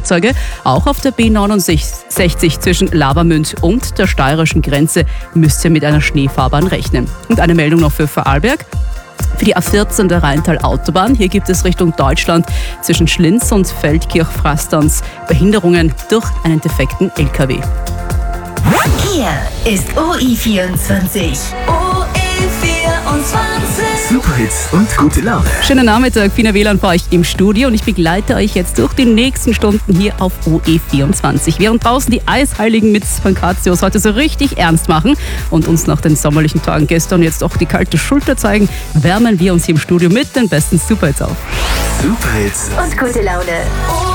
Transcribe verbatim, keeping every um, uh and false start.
Fahrzeuge. Auch auf der B neunundsechzig zwischen Lavamünd und der steirischen Grenze müsst ihr mit einer Schneefahrbahn rechnen. Und eine Meldung noch für Vorarlberg. Für die A vierzehn der Rheintal-Autobahn. Hier gibt es Richtung Deutschland zwischen Schlinz und Feldkirch-Frasterns Behinderungen durch einen defekten L K W. Hier ist O I vierundzwanzig. O I vierundzwanzig. Superhits und gute Laune. Schönen Nachmittag, Fina Wieland für euch im Studio und ich begleite euch jetzt durch die nächsten Stunden hier auf O E vierundzwanzig. Während draußen die Eisheiligen mit Pancratius heute so richtig ernst machen und uns nach den sommerlichen Tagen gestern jetzt auch die kalte Schulter zeigen, wärmen wir uns hier im Studio mit den besten Superhits auf. Superhits Und gute Laune.